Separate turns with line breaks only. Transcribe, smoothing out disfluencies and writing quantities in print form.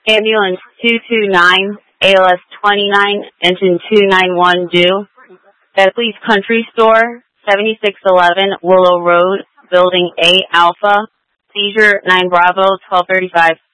Ambulance 229, ALS 29, engine 291 due. Betley's Country Store, 7611 Willow Road, Building A Alpha. Seizure 9 Bravo, 1235.